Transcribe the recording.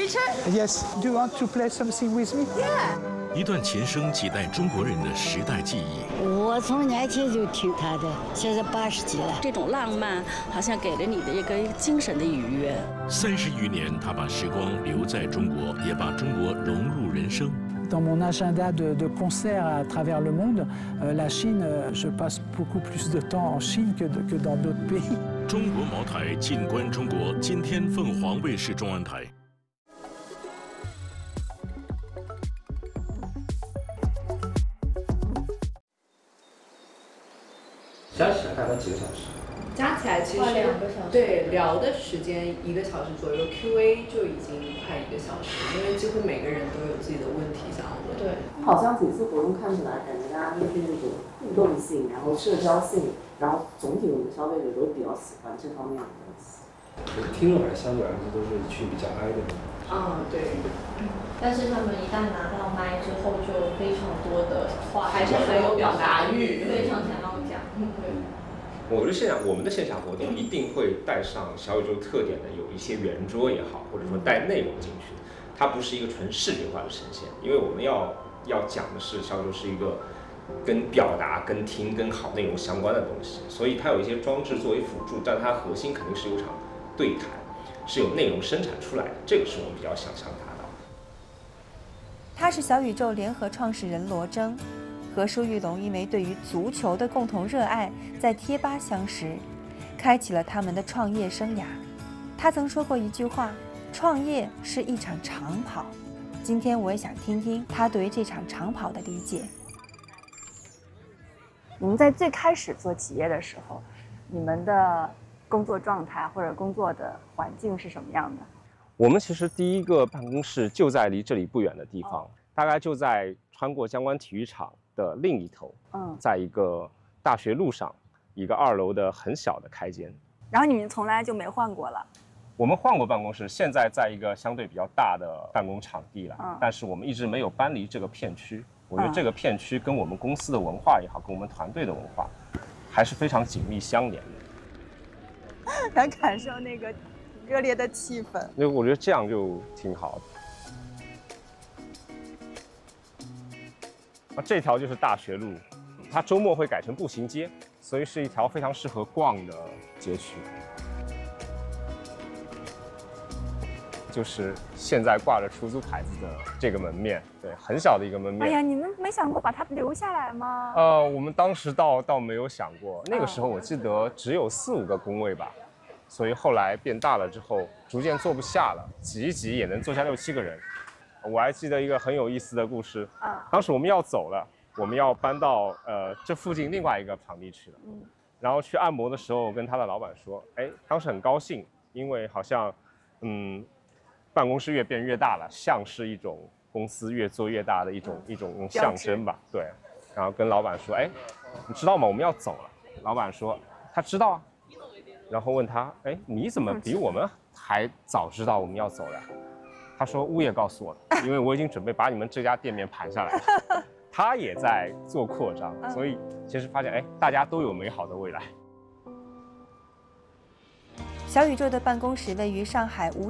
Richard? Yes. Do you want to play something with me? Yeah. 一段前生几代中国人的时代记忆。 我从年轻就听他的，现在80几了。 这种浪漫好像给了你的一个精神的愉悦。 30余年，他把时光留在中国，也把中国融入人生。 Dans mon agenda de concerts à travers le monde, la Chine, je passe beaucoup plus de temps en Chine que dans d'autres pays. 中国茅台，静观中国。今天凤凰卫视中文台。 加起来大概几个小时？ 加起来其实 2个小时， 对，聊的时间1个小时左右 ，Q&A 就已经快1个小时，因为几乎每个人都有自己的问题想要问。 对， 好像几次活动看起来，感觉大家就是那种互动性，然后社交性，然后总体我们消费者都比较喜欢这方面的东西。 听众还是相对来说都是去比较挨的。 对。 但是他们一旦拿到麦之后，就非常多的话， 还是很有表达欲， 非常想要讲。对。 我们的线下活动一定会带上小宇宙特点的有一些圆桌也好，或者说带内容进去，它不是一个纯视觉化的呈现，因为我们要讲的是小宇宙是一个跟表达、跟听、跟好内容相关的东西，所以它有一些装置作为辅助，但它核心肯定是有场对谈，是有内容生产出来的，这个是我们比较想达到的。 他是小宇宙联合创始人罗铮。和舒玉龙因为对于足球的共同热爱，在贴吧相识，开启了他们的创业生涯。他曾说过一句话：“创业是一场长跑。”今天我也想听听他对于这场长跑的理解。 你们在最开始做企业的时候，你们的工作状态或者工作的环境是什么样的？ 我们其实第一个办公室就在离这里不远的地方，大概就在穿过江湾体育场的另一头，在一个大学路上，一个2楼的很小的开间。 然后你们从来就没换过了？ 我们换过办公室，现在在一个相对比较大的办公场地了，但是我们一直没有搬离这个片区。我觉得这个片区跟我们公司的文化也好，跟我们团队的文化，还是非常紧密相连的。 能感受那个热烈的气氛。 因为我觉得这样就挺好的。这条就是大学路，它周末会改成步行街，所以是一条非常适合逛的街区。就是现在挂着出租牌子的这个门面，对，很小的一个门面。 哎呀，你们没想过把它留下来吗？ 我们当时倒没有想过，那个时候我记得只有4、5个工位吧，所以后来变大了之后，逐渐坐不下了，挤一挤也能坐下6、7个人。我还记得一个很有意思的故事，当时我们要走了，我们要搬到这附近另外一个场地去了，然后去按摩的时候跟他的老板说，当时很高兴，因为好像办公室越变越大了，像是一种公司越做越大的一种象征吧，对，然后跟老板说，你知道吗？我们要走了。老板说他知道啊，然后问他，你怎么比我们还早知道我们要走了？他说物业告诉我的，因为我已经准备把你们这家店面盘下来了。他也在做扩张，所以其实发现大家都有美好的未来。 小宇宙的办公室位于上海